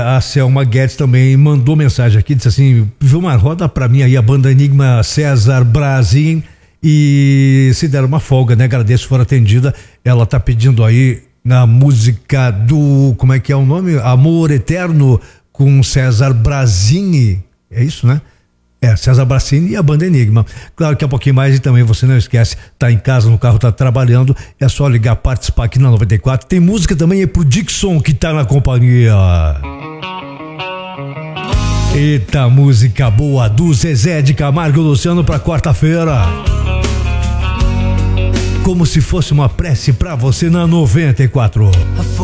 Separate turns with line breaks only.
A Selma Guedes também mandou mensagem aqui, disse assim: Vilmar, roda pra mim aí a banda Enigma César Brasil e se der uma folga, né? Agradeço, for atendida. Ela tá pedindo aí na música do, como é que é o nome? Amor Eterno com César Brasini, é isso, né? César Brasini e a banda Enigma. Claro que um pouquinho mais, e também você não esquece, tá em casa, no carro, tá trabalhando, é só ligar, participar aqui na 94. Tem música também aí pro Dixon, que tá na companhia. Eita, música boa do Zezé de Camargo e Luciano pra quarta-feira. Como se fosse uma prece pra você na 94.